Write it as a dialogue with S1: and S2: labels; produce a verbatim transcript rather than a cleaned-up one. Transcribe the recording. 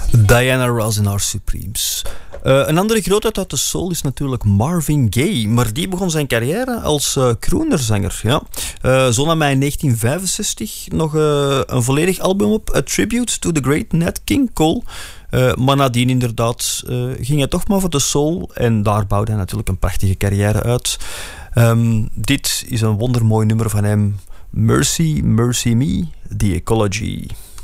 S1: Diana Ross en haar Supremes. Uh, een andere grootheid uit de soul is natuurlijk Marvin Gaye. Maar die begon zijn carrière als uh, croonerzanger. Ja. Uh, zo nam hij in negentien vijfenzestig nog uh, een volledig album op. A Tribute to the Great Nat King Cole. Uh, maar nadien inderdaad uh, ging hij toch maar voor de soul. En daar bouwde hij natuurlijk een prachtige carrière uit. Um, dit is een wondermooi nummer van hem. Mercy, Mercy Me, The Ecology.